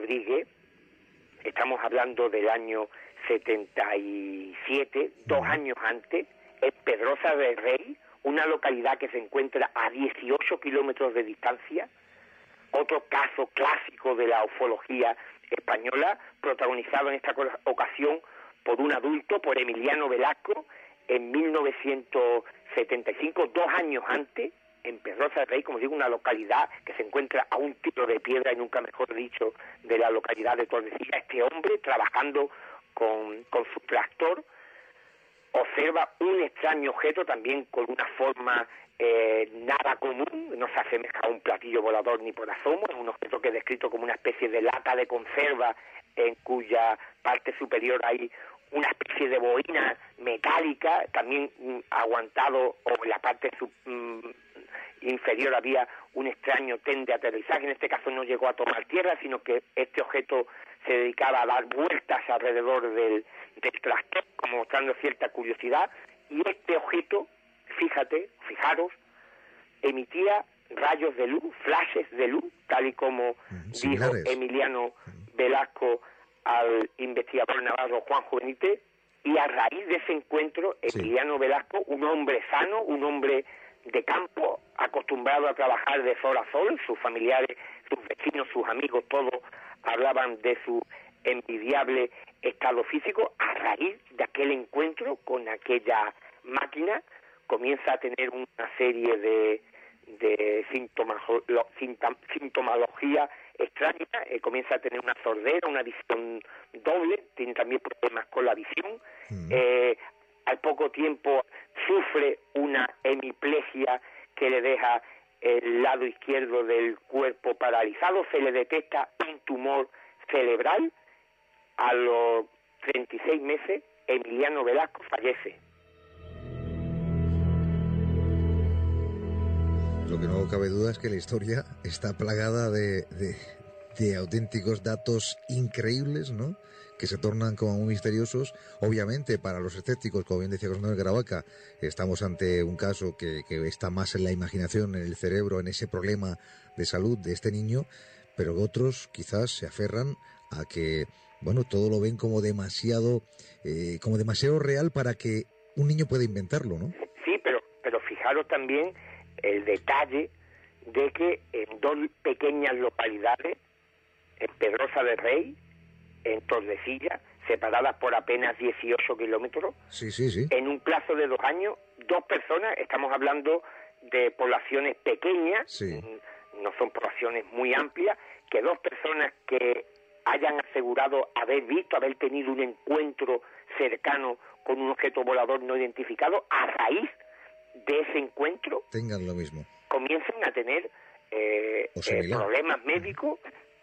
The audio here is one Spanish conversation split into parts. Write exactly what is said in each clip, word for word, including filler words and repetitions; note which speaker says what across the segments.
Speaker 1: Rodríguez, estamos hablando del año setenta y siete, dos años antes, en Pedrosa del Rey, una localidad que se encuentra a dieciocho kilómetros de distancia, otro caso clásico de la ufología española, protagonizado en esta ocasión por un adulto, por Emiliano Velasco, en mil novecientos setenta y cinco, dos años antes, en Pedrosa del Rey, como digo, una localidad que se encuentra a un tiro de piedra, y nunca mejor dicho, de la localidad de Tordesillas. Este hombre, trabajando con, con su tractor, observa un extraño objeto, también con una forma eh, nada común, no se asemeja a un platillo volador ni por asomo, es un objeto que es descrito como una especie de lata de conserva, en cuya parte superior hay una especie de boina metálica, también mm, aguantado, o en la parte sub, mm, inferior había un extraño tren de aterrizaje. En este caso no llegó a tomar tierra, sino que este objeto se dedicaba a dar vueltas alrededor del, del tractor, como mostrando cierta curiosidad, y este objeto, fíjate, fijaros, emitía rayos de luz, flashes de luz, tal y como mm, dijo similares. Emiliano Velasco al investigador navarro Juan Benítez, y a raíz de ese encuentro, sí. Emiliano Velasco, un hombre sano, un hombre de campo, acostumbrado a trabajar de sol a sol, sus familiares, sus vecinos, sus amigos, todos hablaban de su envidiable estado físico. A raíz de aquel encuentro con aquella máquina, comienza a tener una serie de, de sintomología extraña, eh, comienza a tener una sordera, una visión doble, tiene también problemas con la visión, mm. eh, al poco tiempo sufre una hemiplegia que le deja el lado izquierdo del cuerpo paralizado, se le detecta un tumor cerebral. A los treinta y seis meses, Emiliano Velasco fallece.
Speaker 2: Lo que no cabe duda es que la historia está plagada de, de, de auténticos datos increíbles, ¿no?, que se tornan como muy misteriosos. Obviamente, para los escépticos, como bien decía José Manuel Caravaca, estamos ante un caso que, que está más en la imaginación, en el cerebro, en ese problema de salud de este niño, pero otros quizás se aferran a que, bueno, todo lo ven como demasiado, eh, como demasiado real para que un niño pueda inventarlo, ¿no?
Speaker 1: Sí, pero, pero fijaros también el detalle de que en dos pequeñas localidades, en Pedrosa del Rey, en Tordesillas, separadas por apenas dieciocho kilómetros,
Speaker 2: sí, sí, sí.
Speaker 1: en un plazo de dos años, dos personas, estamos hablando de poblaciones pequeñas,
Speaker 2: sí.
Speaker 1: no son poblaciones muy amplias, que dos personas que hayan asegurado haber visto, haber tenido un encuentro cercano con un objeto volador no identificado, a raíz de ese encuentro
Speaker 2: tengan lo mismo,
Speaker 1: comiencen a tener eh, eh, problemas médicos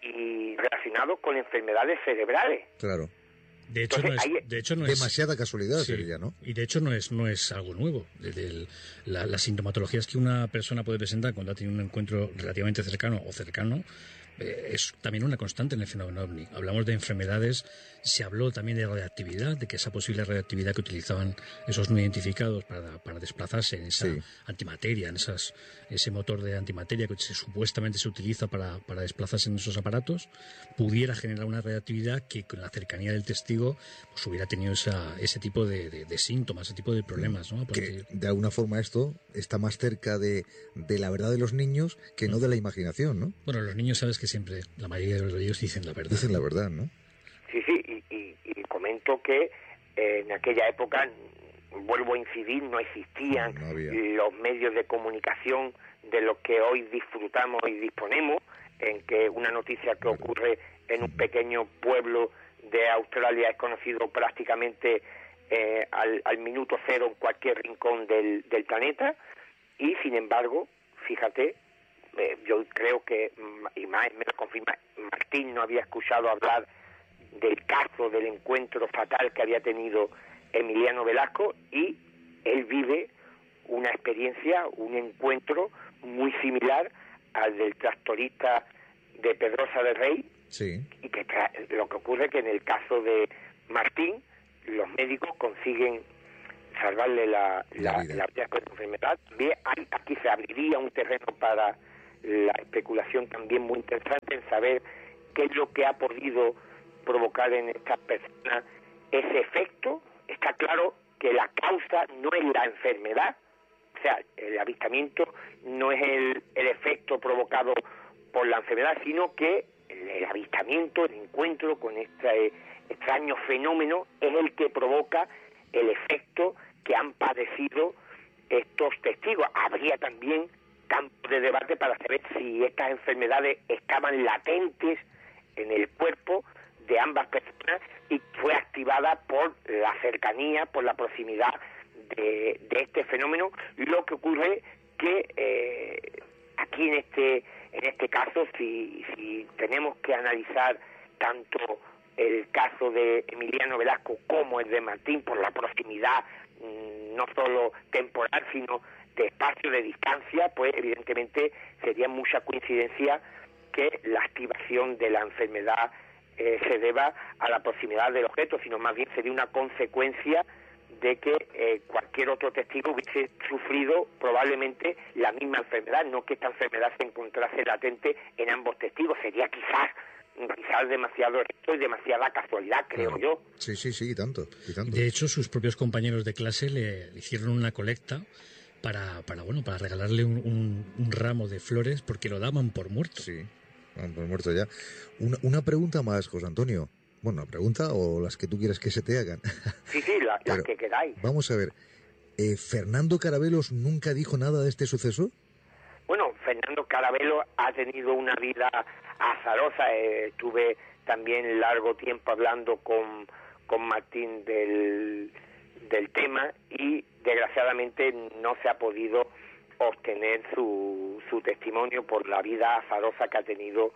Speaker 1: y relacionados con enfermedades cerebrales.
Speaker 2: Claro.
Speaker 3: De hecho, Entonces, no es, de hecho no es
Speaker 2: demasiada casualidad, sí, sería, ¿no?
Speaker 3: Y de hecho no es no es algo nuevo. De, de, la, las sintomatologías que una persona puede presentar cuando ha tenido un encuentro relativamente cercano o cercano eh, es también una constante en el fenómeno ovni. Hablamos de enfermedades, se habló también de radioactividad, de que esa posible radioactividad que utilizaban esos no identificados para, para desplazarse en esa sí. antimateria, en esas ese motor de antimateria que se, supuestamente se utiliza para, para desplazarse en esos aparatos, pudiera generar una radioactividad que con la cercanía del testigo pues hubiera tenido esa, ese tipo de, de, de síntomas, ese tipo de problemas, ¿no?
Speaker 2: Porque de alguna forma esto está más cerca de, de la verdad de los niños que no de la imaginación, ¿no?
Speaker 3: Bueno, los niños sabes que siempre, la mayoría de los niños dicen la verdad.
Speaker 2: Dicen la verdad, ¿no?
Speaker 1: Sí, sí, y, y, y comento que eh, en aquella época, vuelvo a incidir, no existían
Speaker 2: no
Speaker 1: los medios de comunicación de los que hoy disfrutamos y disponemos, en que una noticia que ocurre en un pequeño pueblo de Australia es conocido prácticamente eh, al, al minuto cero en cualquier rincón del, del planeta, y sin embargo, fíjate, eh, yo creo que, y más me lo confirma, Martín no había escuchado hablar del caso del encuentro fatal que había tenido Emiliano Velasco, y él vive una experiencia, un encuentro muy similar al del tractorista de Pedrosa del Rey.
Speaker 2: Sí. Y
Speaker 1: que lo que ocurre es que en el caso de Martín, los médicos consiguen salvarle la, la, la, la enfermedad. Bien, aquí se abriría un terreno para la especulación también muy interesante en saber qué es lo que ha podido provocar en estas personas ese efecto. Está claro que la causa no es la enfermedad, o sea, el avistamiento no es el, el efecto provocado por la enfermedad, sino que el, el avistamiento, el encuentro con este extraño fenómeno es el que provoca el efecto que han padecido estos testigos. Habría también campo de debate para saber si estas enfermedades estaban latentes en el cuerpo de ambas personas y fue activada por la cercanía, por la proximidad de, de este fenómeno. Lo que ocurre que eh, aquí en este en este caso, si, si tenemos que analizar tanto el caso de Emiliano Velasco como el de Martín por la proximidad, mmm, no solo temporal, sino de espacio, de distancia, pues evidentemente sería mucha coincidencia que la activación de la enfermedad eh, se deba a la proximidad del objeto, sino más bien sería una consecuencia de que eh, cualquier otro testigo hubiese sufrido probablemente la misma enfermedad, no que esta enfermedad se encontrase latente en ambos testigos. Sería quizás quizás demasiado esto y demasiada casualidad, creo
Speaker 2: claro.
Speaker 1: yo.
Speaker 2: Sí, sí, sí, y tanto, y tanto.
Speaker 3: De hecho, sus propios compañeros de clase le, le hicieron una colecta para, para bueno, para regalarle un, un, un ramo de flores porque lo daban por muerto.
Speaker 2: Sí, daban por muerto ya. Una, una pregunta más, José Antonio. Bueno, una pregunta o las que tú quieras que se te hagan.
Speaker 1: Sí, sí, la, las que queráis.
Speaker 2: Vamos a ver, eh, ¿Fernando Carabelos nunca dijo nada de este suceso?
Speaker 1: Bueno, Fernando Carabelos ha tenido una vida azarosa. Eh, estuve también largo tiempo hablando con, con Martín del, del tema y desgraciadamente no se ha podido obtener su, su testimonio por la vida azarosa que ha tenido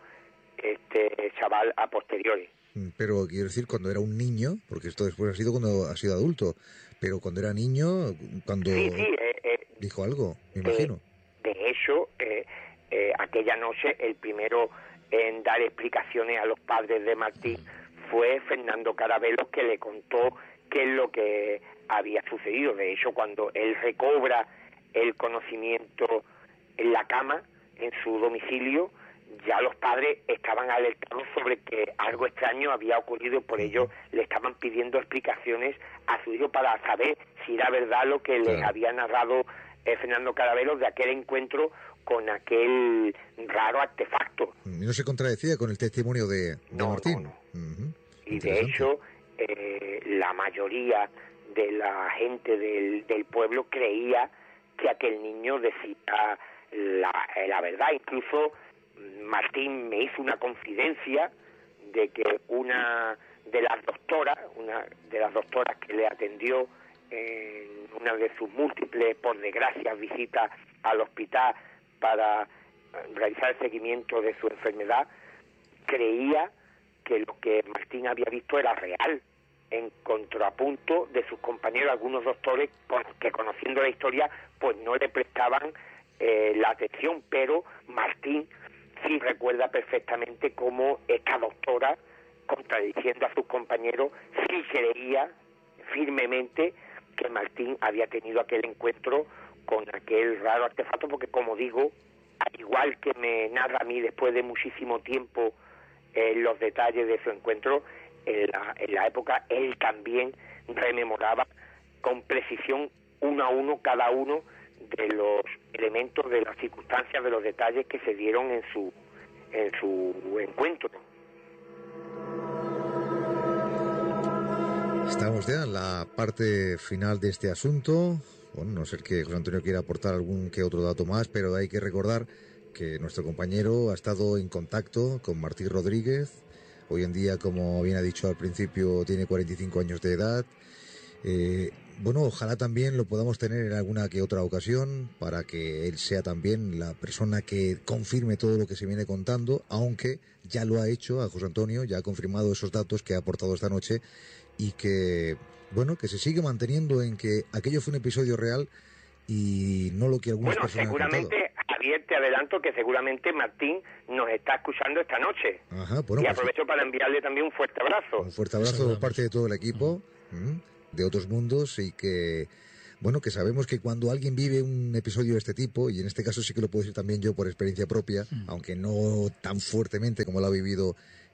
Speaker 1: este chaval a posteriori.
Speaker 2: Pero quiero decir, cuando era un niño, porque esto después ha sido cuando ha sido adulto, pero cuando era niño, cuando
Speaker 1: sí, sí, eh, eh,
Speaker 2: dijo algo, me imagino.
Speaker 1: De, de hecho, eh, eh, aquella noche el primero en dar explicaciones a los padres de Martín fue Fernando Carabelos, que le contó qué es lo que había sucedido. De hecho, cuando él recobra el conocimiento en la cama, en su domicilio, ya los padres estaban alertados sobre que algo extraño había ocurrido y por ello le estaban pidiendo explicaciones a su hijo para saber si era verdad lo que les había narrado eh, Fernando Carabelos de aquel encuentro con aquel raro artefacto.
Speaker 2: ¿No se contradecía con el testimonio de, de
Speaker 1: no,
Speaker 2: Martín?
Speaker 1: No, no.
Speaker 2: Uh-huh.
Speaker 1: Y de hecho, eh, la mayoría de la gente del, del pueblo creía que aquel niño decía la, la verdad. Incluso Martín me hizo una confidencia de que una de las doctoras, una de las doctoras que le atendió en una de sus múltiples, por desgracia, visitas al hospital para realizar el seguimiento de su enfermedad, creía que lo que Martín había visto era real, en contrapunto de sus compañeros, algunos doctores que, conociendo la historia, pues no le prestaban eh, la atención, pero Martín sí recuerda perfectamente cómo esta doctora, contradiciendo a sus compañeros, sí creía firmemente que Martín había tenido aquel encuentro con aquel raro artefacto, porque como digo, al igual que me narra a mí después de muchísimo tiempo eh, los detalles de su encuentro, en la, en la época él también rememoraba con precisión uno a uno cada uno de los elementos, de las circunstancias, de los detalles que se dieron en su en su encuentro.
Speaker 2: Estamos ya en la parte final de este asunto. Bueno, no sé que José Antonio quiera aportar algún que otro dato más, pero hay que recordar que nuestro compañero ha estado en contacto con Martín Rodríguez. Hoy en día, como bien ha dicho al principio, tiene cuarenta y cinco años de edad. Eh, bueno, ojalá también lo podamos tener en alguna que otra ocasión para que él sea también la persona que confirme todo lo que se viene contando, aunque ya lo ha hecho a José Antonio, ya ha confirmado esos datos que ha aportado esta noche y que, bueno, que se sigue manteniendo en que aquello fue un episodio real y no lo que algunas
Speaker 1: bueno,
Speaker 2: personas han contado.
Speaker 1: Seguramente, Javier, te adelanto que seguramente Martín nos está escuchando esta noche.
Speaker 2: Ajá, bueno,
Speaker 1: y
Speaker 2: pues,
Speaker 1: aprovecho para enviarle también un fuerte abrazo.
Speaker 2: Un fuerte abrazo por parte de todo el equipo. ¿Mm? De otros mundos y que, bueno, que sabemos que cuando alguien vive un episodio de este tipo, y en este caso sí que lo puedo decir también yo por experiencia propia, mm. aunque no tan fuertemente como lo ha vivido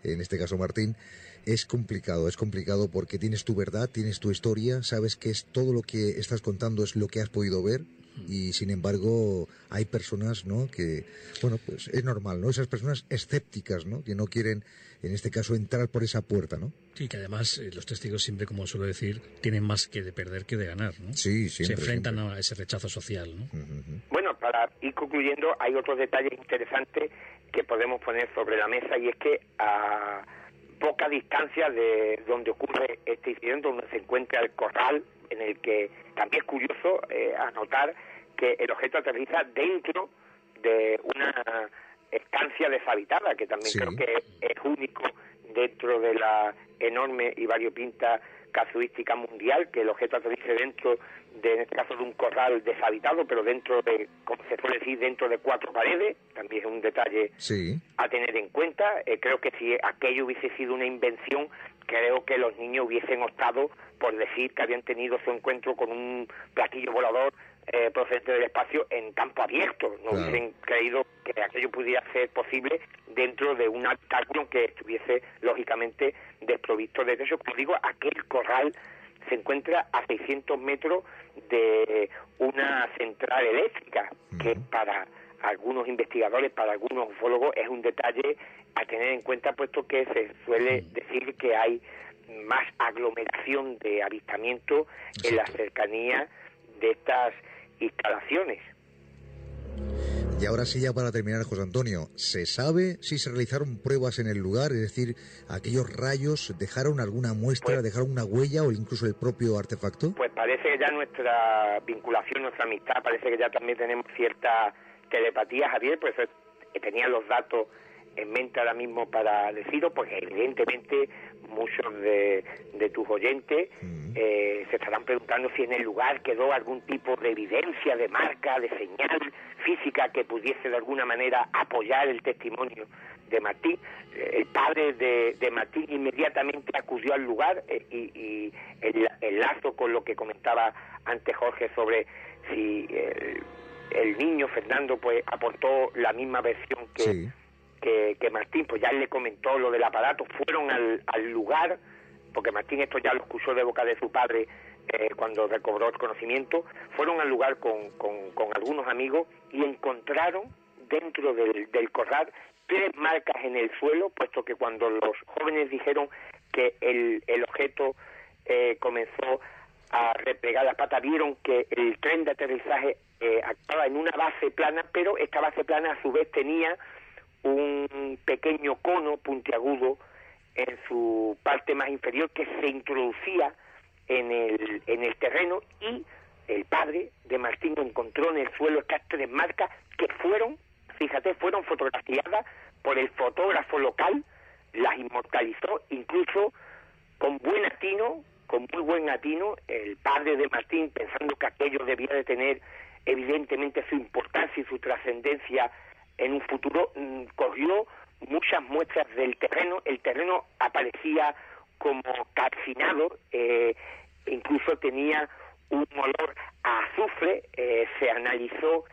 Speaker 2: en este caso Martín, es complicado, es complicado porque tienes tu verdad, tienes tu historia, sabes que es todo lo que estás contando es lo que has podido ver y sin embargo hay personas, ¿no?, que, bueno, pues es normal, ¿no?, esas personas escépticas, ¿no?, que no quieren, en este caso, entrar por esa puerta, ¿no? Sí,
Speaker 3: que además eh, los testigos siempre, como suelo decir, tienen más que de perder que de ganar, ¿no?
Speaker 2: Sí, siempre,
Speaker 3: se enfrentan
Speaker 2: siempre.
Speaker 3: a ese rechazo social, ¿no?
Speaker 2: Uh-huh.
Speaker 1: Bueno, para ir concluyendo, hay otros detalles interesantes que podemos poner sobre la mesa y es que a poca distancia de donde ocurre este incidente, donde se encuentra el corral, en el que también es curioso eh, anotar que el objeto aterriza dentro de una estancia deshabitada, que también sí. creo que es único dentro de la enorme y variopinta casuística mundial, que el objeto aterrice dentro de, en este caso, de un corral deshabitado, pero dentro de, como se suele decir, dentro de cuatro paredes. También es un detalle sí. a tener en cuenta. Eh, creo que si aquello hubiese sido una invención, creo que los niños hubiesen optado por decir que habían tenido su encuentro con un platillo volador eh, procedente del espacio en campo abierto. No claro. hubiesen creído que aquello pudiera ser posible dentro de un habitáculo que estuviese, lógicamente, desprovisto de techo. Como digo, aquel corral se encuentra a seiscientos metros de una central eléctrica, uh-huh. que para algunos investigadores, para algunos ufólogos, es un detalle a tener en cuenta, puesto que se suele decir que hay más aglomeración de avistamientos sí. en la cercanía de estas instalaciones.
Speaker 2: Y ahora sí, ya para terminar, José Antonio, ¿se sabe si se realizaron pruebas en el lugar? Es decir, ¿aquellos rayos dejaron alguna muestra, pues, dejaron una huella o incluso el propio artefacto?
Speaker 1: Pues parece que ya nuestra vinculación, nuestra amistad, parece que ya también tenemos cierta telepatía, Javier, pues tenía los datos en mente ahora mismo para deciros, porque evidentemente muchos de, de tus oyentes mm. eh, se estarán preguntando si en el lugar quedó algún tipo de evidencia, de marca, de señal física que pudiese de alguna manera apoyar el testimonio de Martín. Eh, el padre de, de Martín inmediatamente acudió al lugar eh, y, y el, el lazo con lo que comentaba antes Jorge sobre si el, el niño Fernando pues aportó la misma versión que... Sí. Que, que Martín, pues ya le comentó lo del aparato, fueron al, al lugar, porque Martín esto ya lo escuchó de boca de su padre eh, cuando recobró el conocimiento, fueron al lugar con, con, con algunos amigos y encontraron dentro del, del corral tres marcas en el suelo, puesto que cuando los jóvenes dijeron que el, el objeto eh, comenzó a replegar las patas, vieron que el tren de aterrizaje eh, actuaba en una base plana, pero esta base plana a su vez tenía un pequeño cono puntiagudo en su parte más inferior que se introducía en el, en el terreno, y el padre de Martín encontró en el suelo estas tres marcas que fueron, fíjate, fueron fotografiadas por el fotógrafo local, las inmortalizó, incluso con buen atino, con muy buen atino, el padre de Martín, pensando que aquello debía de tener evidentemente su importancia y su trascendencia en un futuro, mmm, cogió muchas muestras del terreno. El terreno aparecía como calcinado, eh, incluso tenía un olor a azufre. Eh, se analizó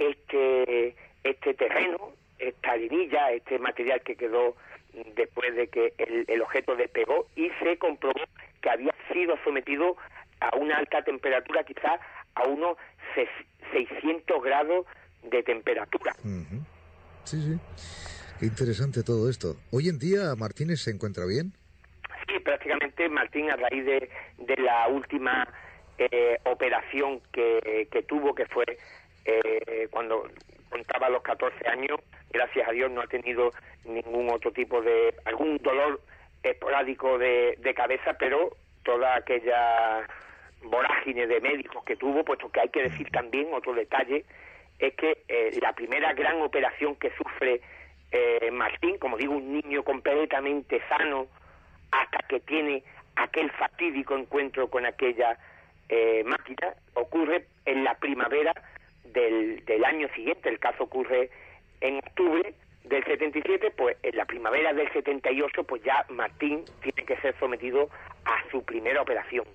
Speaker 1: este este terreno, esta arenilla, este material que quedó después de que el, el objeto despegó, y se comprobó que había sido sometido a una alta temperatura, quizás a unos seiscientos grados de temperatura.
Speaker 2: Uh-huh. Sí, sí. Qué interesante todo esto. Hoy en día, ¿Martínez se encuentra bien?
Speaker 1: Sí, prácticamente Martín, a raíz de, de la última eh, operación que, que tuvo, que fue eh, cuando contaba los catorce años, gracias a Dios no ha tenido ningún otro tipo de... algún dolor esporádico de, de cabeza, pero toda aquella vorágine de médicos que tuvo, puesto que hay que decir también otro detalle, es que eh, la primera gran operación que sufre eh, Martín, como digo, un niño completamente sano, hasta que tiene aquel fatídico encuentro con aquella eh, máquina, ocurre en la primavera del, del año siguiente. El caso ocurre en octubre del setenta y siete, pues en la primavera del setenta y ocho, pues ya Martín tiene que ser sometido a su primera operación.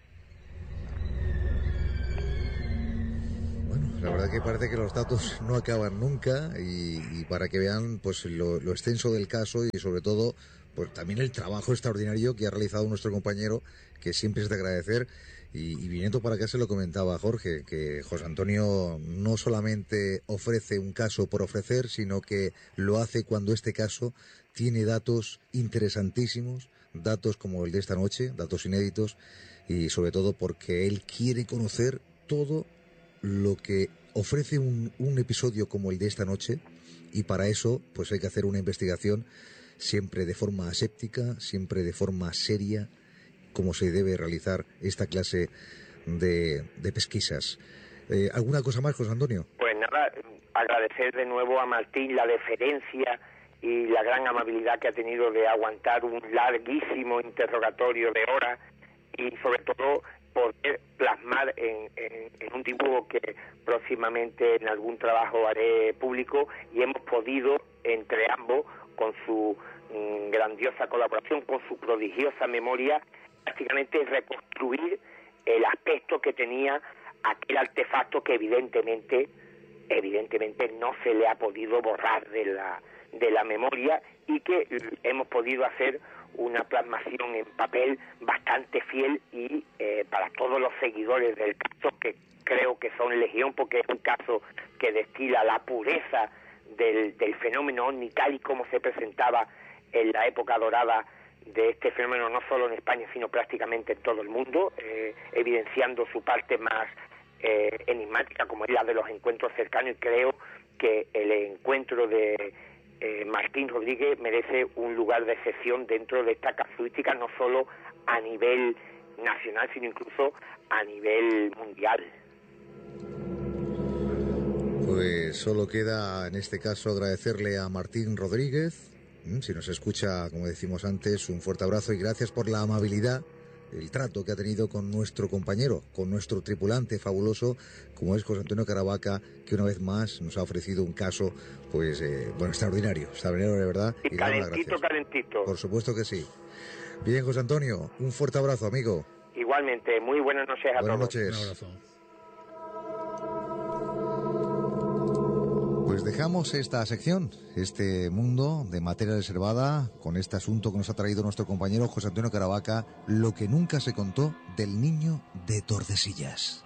Speaker 2: La verdad que parece que los datos no acaban nunca, y, y para que vean pues lo, lo extenso del caso y sobre todo pues también el trabajo extraordinario que ha realizado nuestro compañero, que siempre es de agradecer. Y, y viniendo para acá se lo comentaba a Jorge, que José Antonio no solamente ofrece un caso por ofrecer, sino que lo hace cuando este caso tiene datos interesantísimos, datos como el de esta noche, datos inéditos, y sobre todo porque él quiere conocer todo lo que ofrece un, un episodio como el de esta noche, y para eso pues hay que hacer una investigación siempre de forma aséptica, siempre de forma seria, como se debe realizar esta clase de, de pesquisas. Eh, ¿Alguna cosa más, José Antonio?
Speaker 1: Pues nada, agradecer de nuevo a Martín la deferencia y la gran amabilidad que ha tenido de aguantar un larguísimo interrogatorio de horas y sobre todo poder plasmar en, en, en un dibujo que próximamente en algún trabajo haré público, y hemos podido entre ambos, con su mm, grandiosa colaboración, con su prodigiosa memoria, prácticamente reconstruir el aspecto que tenía aquel artefacto que evidentemente evidentemente no se le ha podido borrar de la de la memoria, y que hemos podido hacer una plasmación en papel bastante fiel y eh, para todos los seguidores del caso, que creo que son legión, porque es un caso que destila la pureza del, del fenómeno ovni tal y como se presentaba en la época dorada de este fenómeno, no solo en España sino prácticamente en todo el mundo, eh, evidenciando su parte más eh, enigmática, como es la de los encuentros cercanos, y creo que el encuentro de eh, Martín Rodríguez merece un lugar de excepción dentro de esta casuística, no solo a nivel nacional sino incluso a nivel mundial.
Speaker 2: Pues solo queda en este caso agradecerle a Martín Rodríguez. Si nos escucha, como decimos antes, un fuerte abrazo y gracias por la amabilidad, el trato que ha tenido con nuestro compañero, con nuestro tripulante fabuloso, como es José Antonio Caravaca, que una vez más nos ha ofrecido un caso, pues, eh, bueno, extraordinario, extraordinario de verdad.
Speaker 1: Y, y calentito, calentito.
Speaker 2: Por supuesto que sí. Bien, José Antonio, un fuerte abrazo, amigo.
Speaker 1: Igualmente, muy buenas noches a
Speaker 2: buenas
Speaker 1: todos.
Speaker 2: Buenas noches.
Speaker 3: Un abrazo.
Speaker 2: Pues dejamos esta sección, este mundo de materia reservada, con este asunto que nos ha traído nuestro compañero José Antonio Caravaca, lo que nunca se contó del niño de Tordesillas.